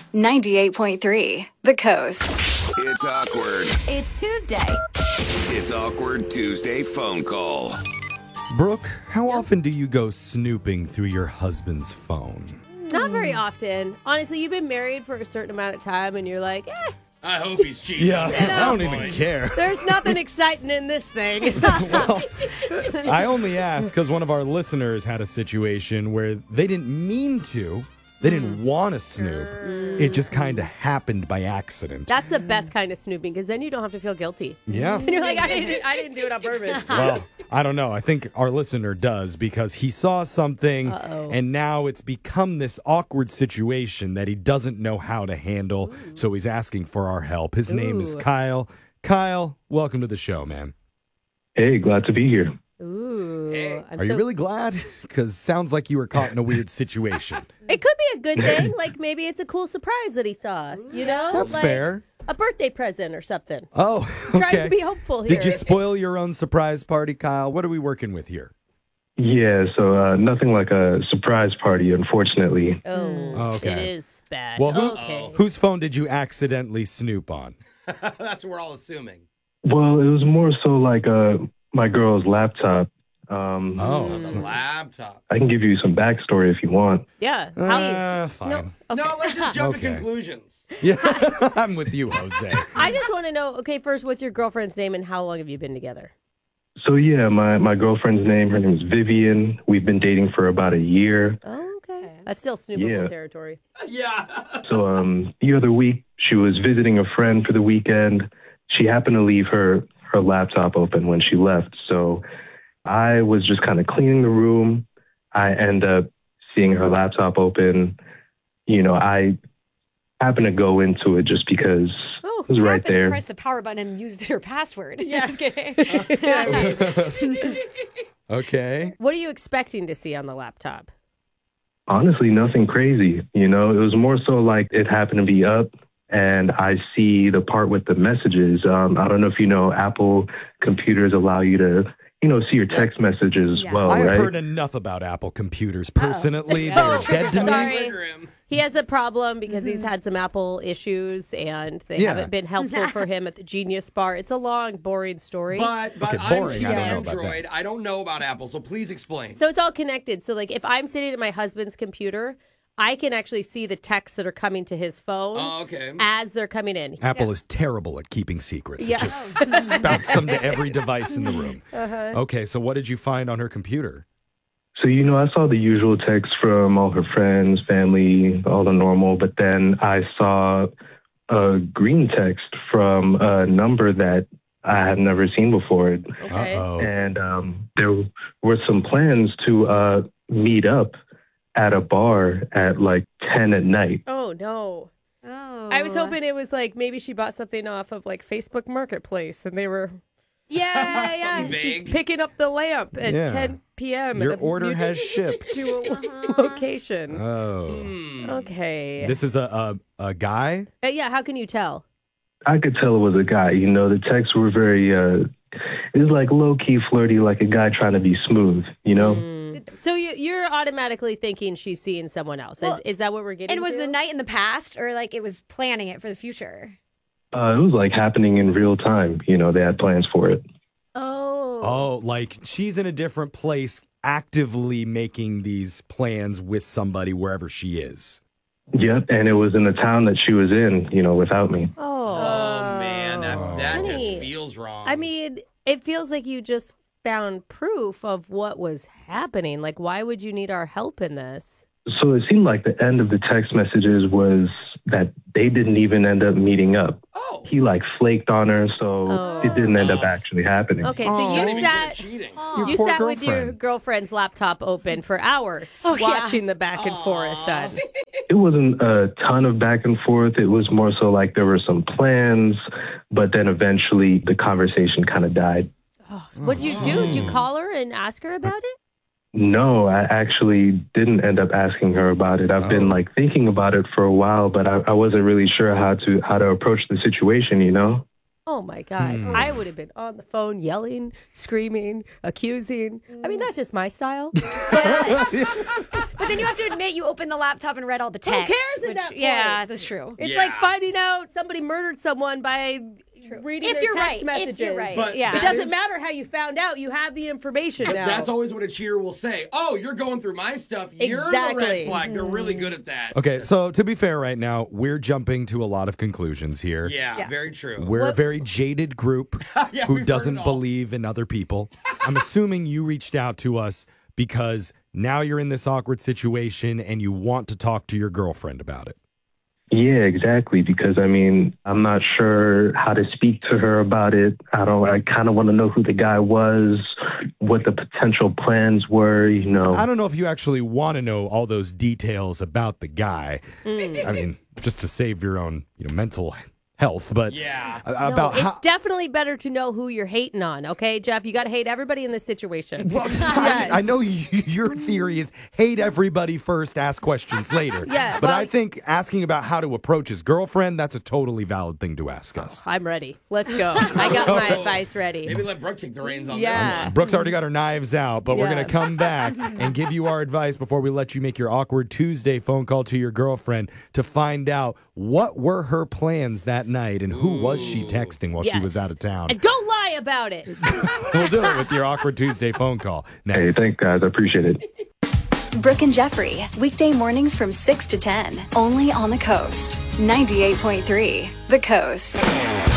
98.3 The Coast. It's awkward. It's Tuesday. It's Awkward Tuesday phone call. Brooke, how often do you go snooping through your husband's phone? Not very often. Honestly, you've been married for a certain amount of time and you're like, I hope he's cheating. Yeah, I don't even care. there's nothing exciting in this thing. Well, I only ask because one of our listeners had a situation where they didn't mean to. They didn't want to snoop. It just kind of happened by accident. That's the best kind of snooping because then you don't have to feel guilty. Yeah. And you're like, I didn't do it on purpose. Well, I don't know. I think our listener does because he saw something and now it's become this awkward situation that he doesn't know how to handle. So he's asking for our help. His name is Kyle. Kyle, welcome to the show, man. Hey, glad to be here. Ooh. Hey. Are you really glad? Because sounds like you were caught in a weird situation. It could be a good thing. Like maybe it's a cool surprise that he saw. You know? That's like fair. A birthday present or something. Oh, Trying okay. to be hopeful here. Did you spoil your own surprise party, Kyle? What are we working with here? Yeah, so nothing like a surprise party, unfortunately. Oh, Okay. It is bad. Well, okay. whose phone did you accidentally snoop on? That's what we're all assuming. Well, it was more so like my girl's laptop. The laptop. I can give you some backstory if you want. Yeah. Fine. No. Okay. No, let's just jump Okay. to conclusions. Yeah, I'm with you, Jose. I just want to know, okay, first, what's your girlfriend's name and how long have you been together? So yeah, my girlfriend's name, her name is Vivian. We've been dating for about a year. Oh, okay. That's still snoopable Yeah. territory. Yeah. So the other week, she was visiting a friend for the weekend. She happened to leave her laptop open when she left. So I was just kind of cleaning the room. I end up seeing her laptop open. You know, I happened to go into it just because it was right there. Press the power button and used her password. Yeah, just kidding. Okay. What are you expecting to see on the laptop? Honestly, nothing crazy. You know, it was more so like it happened to be up and I see the part with the messages. I don't know if you know, Apple computers allow you to, see your text messages as well, I have right? heard enough about Apple computers personally. Oh, They're dead to me. sorry. He has a problem because he's had some Apple issues and they haven't been helpful for him at the Genius Bar. It's a long, boring story. But Okay, I'm boring. Team I don't know about Android. I don't know about Apple, so please explain. So it's all connected. So, like, if I'm sitting at my husband's computer, I can actually see the texts that are coming to his phone Okay. as they're coming in. Apple is terrible at keeping secrets. Yeah. It just spouts them to every device in the room. Okay, so what did you find on her computer? So, I saw the usual texts from all her friends, family, all the normal, but then I saw a green text from a number that I had never seen before. Okay. Uh-oh. And there were some plans to meet up at a bar at like 10 at night. Oh, no. Oh. I was hoping it was like maybe she bought something off of like Facebook Marketplace and they were Yeah. Something she's vague. picking up the lamp at Yeah. 10 p.m. Your at a order has shipped. to a location. Oh. Okay. This is a guy? Yeah, how can you tell? I could tell it was a guy. The texts were very, it was like low-key flirty, like a guy trying to be smooth, So you're automatically thinking she's seeing someone else. Well, Is that what we're getting And was to? the night in the past or like it was planning it for the future? It was like happening in real time. They had plans for it. Oh, like she's in a different place actively making these plans with somebody wherever she is. Yep, and it was in the town that she was in, without me. Oh, man. That Honey. just feels wrong. I mean, it feels like you just found proof of what was happening. Like, why would you need our help in this? So it seemed like the end of the text messages was that they didn't even end up meeting up. Oh. He flaked on her, so it didn't end up actually happening. Okay, so Not you even good at sat cheating. you poor sat with your girlfriend. girlfriend's laptop open for hours Oh, yeah. watching the back and forth then. It wasn't a ton of back and forth. It was more so like there were some plans, but then eventually the conversation kind of died. What'd you do? Did you call her and ask her about it? No, I actually didn't end up asking her about it. I've been thinking about it for a while, but I wasn't really sure how to approach the situation, Oh my God. I would have been on the phone yelling, screaming, accusing. I mean, that's just my style. But then you have to admit you opened the laptop and read all the text. cares at that point? Yeah, that's true. It's Yeah. like finding out somebody murdered someone by reading If their you're text right. messages. If you're right. But yeah. It that doesn't is- matter how you found out. You have the information now. That's always what a cheater will say. Oh, you're going through my stuff. You're Exactly. the red flag. They're really good at that. Okay, so to be fair right now, we're jumping to a lot of conclusions here. Yeah, very true. We're a very jaded group Yeah, who we've heard doesn't it all. believe in other people. I'm assuming you reached out to us because now you're in this awkward situation and you want to talk to your girlfriend about it. Yeah, exactly. Because I'm not sure how to speak to her about it. I kind of want to know who the guy was, what the potential plans were, I don't know if you actually want to know all those details about the guy. I mean, just to save your own mental health, but Yeah. about it's how. definitely better to know who you're hating on, okay, Jeff? You got to hate everybody in this situation. Well, Yes. I know your theory is hate everybody first, ask questions later. Yeah, but well- I think asking about how to approach his girlfriend, that's a totally valid thing to ask us. I'm ready. Let's go. I got my advice ready. Maybe let Brooke take the reins on Yeah. this one. Brooke's already got her knives out, but we're Yeah. going to come back and give you our advice before we let you make your awkward Tuesday phone call to your girlfriend to find out what were her plans that night and who was she texting while she Yes. was out of town. And don't lie about it. We'll do it with your awkward Tuesday phone call next. Hey, thanks, guys. I appreciate it. Brooke and Jeffrey, weekday mornings from 6 to 10, only on the Coast. 98.3 The Coast.